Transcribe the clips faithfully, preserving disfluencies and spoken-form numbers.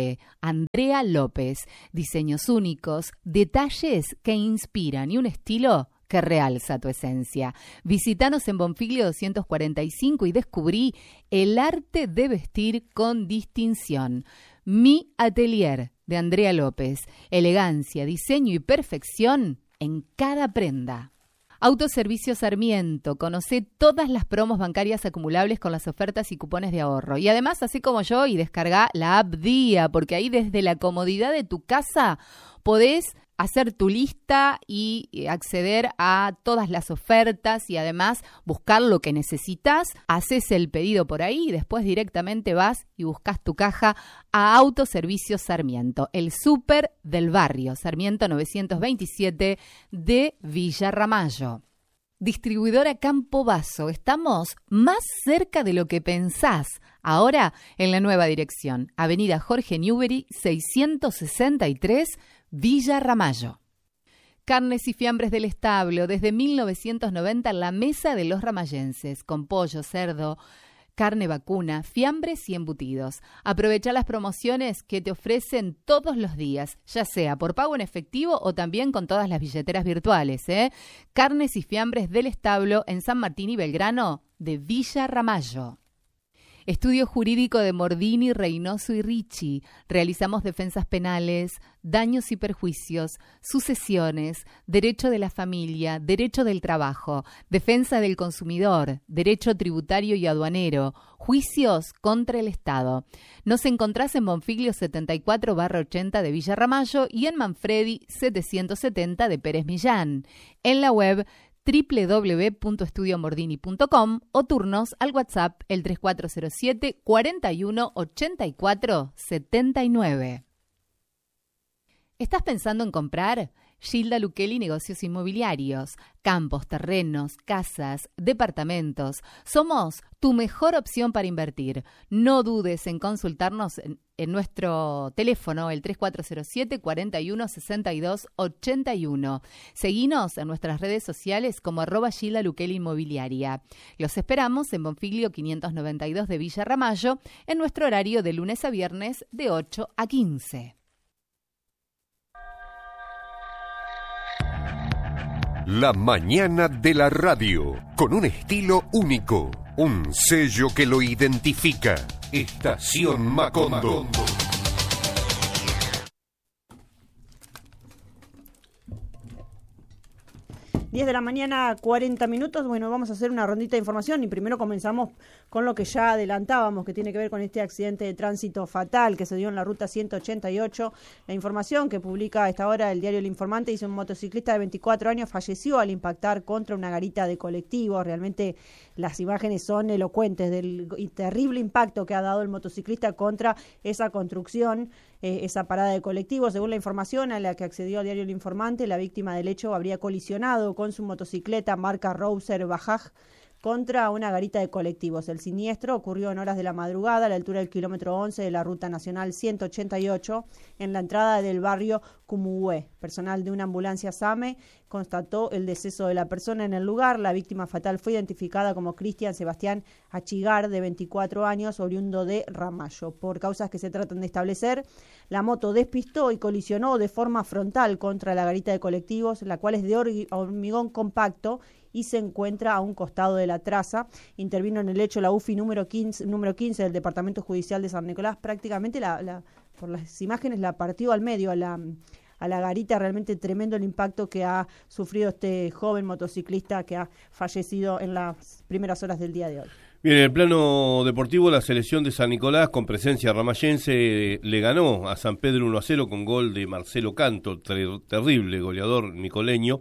de Andrea López. Diseños únicos, detalles que inspiran y un estilo que realza tu esencia. Visítanos en Bonfiglio doscientos cuarenta y cinco y descubrí el arte de vestir con distinción. Mi Atelier de Andrea López. Elegancia, diseño y perfección en cada prenda. Autoservicio Sarmiento. Conocé todas las promos bancarias acumulables con las ofertas y cupones de ahorro. Y además, así como yo, y descarga la app Día, porque ahí desde la comodidad de tu casa podés hacer tu lista y acceder a todas las ofertas y además buscar lo que necesitas. Haces el pedido por ahí y después directamente vas y buscas tu caja a Autoservicio Sarmiento, el súper del barrio, Sarmiento novecientos veintisiete de Villa Ramallo. Distribuidora Campo Basso, estamos más cerca de lo que pensás. Ahora en la nueva dirección, Avenida Jorge Newbery seiscientos sesenta y tres, Villa Ramallo. Carnes y fiambres del establo, desde mil novecientos noventa en la mesa de los ramallenses, con pollo, cerdo, carne vacuna, fiambres y embutidos. Aprovecha las promociones que te ofrecen todos los días, ya sea por pago en efectivo o también con todas las billeteras virtuales, ¿eh? Carnes y fiambres del establo en San Martín y Belgrano de Villa Ramallo. Estudio Jurídico de Mordini, Reynoso y Ricci. Realizamos defensas penales, daños y perjuicios, sucesiones, derecho de la familia, derecho del trabajo, defensa del consumidor, derecho tributario y aduanero, juicios contra el Estado. Nos encontrás en Bonfiglio setenta y cuatro barra ochenta de Villa Ramallo y en Manfredi setecientos setenta de Pérez Millán. En la web doble u doble u doble u punto estudio mordini punto com o turnos al WhatsApp el tres cuatro cero siete, cuarenta y uno, ochenta y cuatro, setenta y nueve. ¿Estás pensando en comprar? Gilda Luquelli Negocios Inmobiliarios, campos, terrenos, casas, departamentos. Somos tu mejor opción para invertir. No dudes en consultarnos en, en nuestro teléfono, el tres cuatro cero siete, cuarenta y uno, sesenta y dos, ochenta y uno. Seguinos en nuestras redes sociales como arroba Gilda Luquelli Inmobiliaria. Los esperamos en Bonfiglio quinientos noventa y dos de Villa Ramallo, en nuestro horario de lunes a viernes de ocho a quince. La mañana de la radio, con un estilo único, un sello que lo identifica. Estación Macondo. diez de la mañana, cuarenta minutos. Bueno, vamos a hacer una rondita de información y primero comenzamos con lo que ya adelantábamos, que tiene que ver con este accidente de tránsito fatal que se dio en la ruta ciento ochenta y ocho. La información que publica a esta hora el diario El Informante dice: un motociclista de veinticuatro años falleció al impactar contra una garita de colectivo. Realmente las imágenes son elocuentes del terrible impacto que ha dado el motociclista contra esa construcción, eh, esa parada de colectivo. Según la información a la que accedió el diario El Informante, la víctima del hecho habría colisionado con su motocicleta marca Rouser Bajaj contra una garita de colectivos. El siniestro ocurrió en horas de la madrugada a la altura del kilómetro once de la Ruta Nacional ciento ochenta y ocho, en la entrada del barrio Cumuhue. Personal de una ambulancia SAME constató el deceso de la persona en el lugar. La víctima fatal fue identificada como Cristian Sebastián Achigar, de veinticuatro años, oriundo de Ramallo. Por causas que se tratan de establecer, la moto despistó y colisionó de forma frontal contra la garita de colectivos, la cual es de hormigón compacto y se encuentra a un costado de la traza. Intervino en el hecho la U F I número quince, número quince del Departamento Judicial de San Nicolás. Prácticamente, la, la, por las imágenes, la partió al medio a la, a la garita. Realmente tremendo el impacto que ha sufrido este joven motociclista que ha fallecido en las primeras horas del día de hoy. Bien, en el plano deportivo, la selección de San Nicolás, con presencia ramallense, le ganó a San Pedro uno a cero con gol de Marcelo Canto, ter- terrible goleador nicoleño.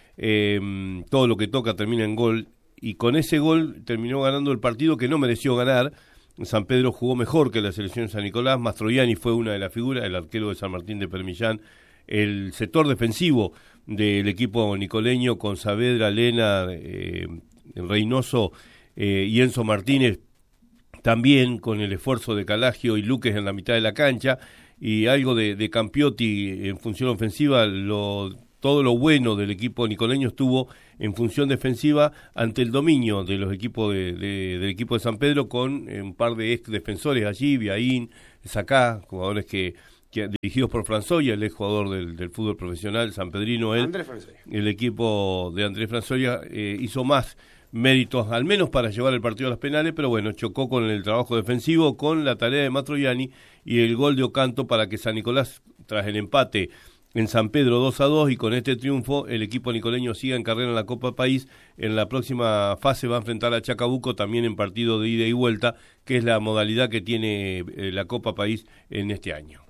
Eh, todo lo que toca termina en gol, y con ese gol terminó ganando el partido que no mereció ganar. San Pedro jugó mejor que la selección de San Nicolás. Mastroianni fue una de las figuras, el arquero de San Martín de Permillán. El sector defensivo del equipo nicoleño, con Saavedra, Lena, eh, Reynoso eh, y Enzo Martínez, también con el esfuerzo de Calagio y Luques en la mitad de la cancha, y algo de, de Campiotti en función ofensiva. Lo Todo lo bueno del equipo nicoleño estuvo en función defensiva ante el dominio de los equipos de, de, del equipo de San Pedro, con un par de ex defensores allí, Viaín, Sacá, jugadores que, que dirigidos por Franzoya, el ex jugador del, del fútbol profesional sanpedrino, él, Andrés Franzoya. El equipo de Andrés Franzoya eh, hizo más méritos, al menos para llevar el partido a las penales, pero bueno, chocó con el trabajo defensivo, con la tarea de Mastroianni y el gol de Ocanto para que San Nicolás, tras el empate en San Pedro dos a dos, y con este triunfo el equipo nicoleño siga en carrera en la Copa País. En la próxima fase va a enfrentar a Chacabuco, también en partido de ida y vuelta, que es la modalidad que tiene eh, la Copa País en este año.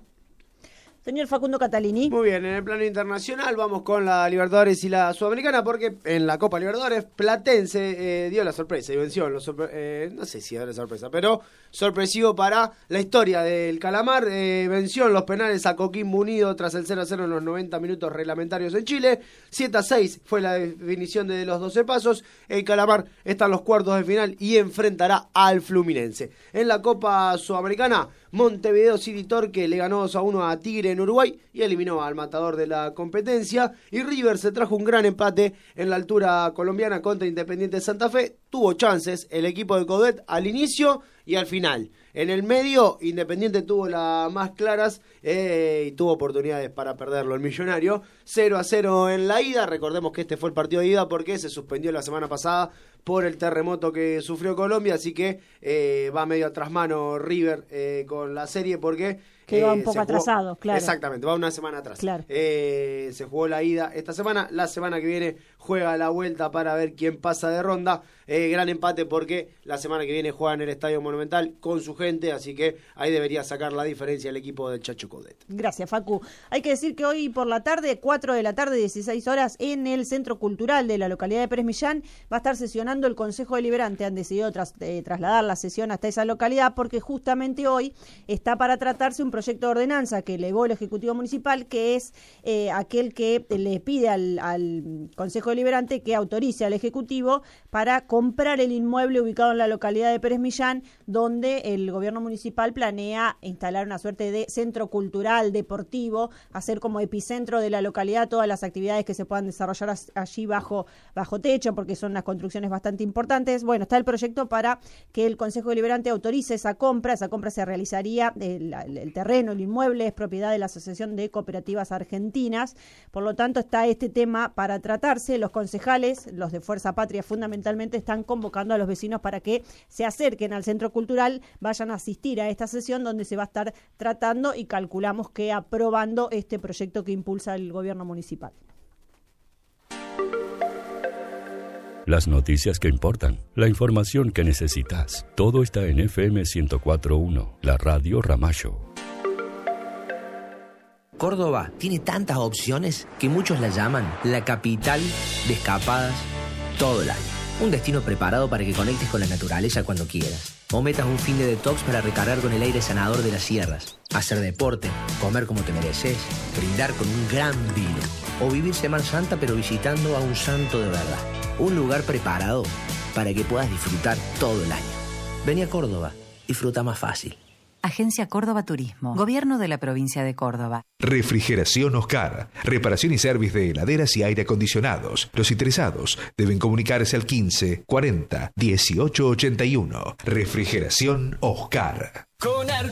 Señor Facundo Catalini. Muy bien, en el plano internacional vamos con la Libertadores y la Sudamericana, porque en la Copa Libertadores Platense eh, dio la sorpresa y venció, lo sorpre- eh, no sé si dio la sorpresa, pero sorpresivo para la historia del Calamar, eh, venció en los penales a Coquimbo Unido tras el cero a cero en los noventa minutos reglamentarios en Chile, siete a seis fue la definición de los doce pasos. El Calamar está en los cuartos de final y enfrentará al Fluminense. En la Copa Sudamericana, Montevideo City Torque le ganó dos a uno a Tigre en Uruguay y eliminó al matador de la competencia, y River se trajo un gran empate en la altura colombiana contra Independiente Santa Fe. Tuvo chances el equipo de Coudet al inicio y al final. En el medio, Independiente tuvo las más claras eh, y tuvo oportunidades para perderlo. El Millonario, cero a cero en la ida. Recordemos que este fue el partido de ida porque se suspendió la semana pasada por el terremoto que sufrió Colombia, así que eh, va medio atrás mano River eh, con la serie porque... Que va eh, un poco jugó, atrasado, claro. Exactamente, va una semana atrás. Claro. Eh, se jugó la ida esta semana, la semana que viene juega la vuelta para ver quién pasa de ronda. Eh, gran empate porque la semana que viene juega en el Estadio Monumental con su gente, así que ahí debería sacar la diferencia el equipo del Chacho Coudet. Gracias, Facu. Hay que decir que hoy por la tarde, cuatro de la tarde, dieciséis horas, en el Centro Cultural de la localidad de Pérez Millán, va a estar sesionando el Consejo Deliberante. Han decidido tras, eh, trasladar la sesión hasta esa localidad porque justamente hoy está para tratarse un proyecto de ordenanza que elevó el Ejecutivo Municipal, que es eh, aquel que le pide al, al Consejo Deliberante que autorice al Ejecutivo para comprar el inmueble ubicado en la localidad de Pérez Millán, donde el gobierno municipal planea instalar una suerte de centro cultural, deportivo, hacer como epicentro de la localidad todas las actividades que se puedan desarrollar allí bajo, bajo techo, porque son unas construcciones bastante importantes. Bueno, está el proyecto para que el Consejo Deliberante autorice esa compra. Esa compra se realizaría, el, el terreno, el inmueble es propiedad de la Asociación de Cooperativas Argentinas, por lo tanto está este tema para tratarse. Los concejales, los de Fuerza Patria fundamentalmente, están convocando a los vecinos para que se acerquen al centro cultural, vayan a asistir a esta sesión donde se va a estar tratando y calculamos que aprobando este proyecto que impulsa el gobierno municipal. Las noticias que importan, la información que necesitas, todo está en F M ciento cuatro punto uno, la radio Ramallo. Córdoba tiene tantas opciones que muchos la llaman la capital de escapadas todo el año. Un destino preparado para que conectes con la naturaleza cuando quieras. O metas un fin de detox para recargar con el aire sanador de las sierras. Hacer deporte, comer como te mereces, brindar con un gran vino. O vivir Semana Santa pero visitando a un santo de verdad. Un lugar preparado para que puedas disfrutar todo el año. Vení a Córdoba, disfruta más fácil. Agencia Córdoba Turismo, Gobierno de la Provincia de Córdoba. Refrigeración Oscar, reparación y servicio de heladeras y aire acondicionados. Los interesados deben comunicarse al quince cuarenta dieciocho ochenta y uno. Refrigeración Oscar.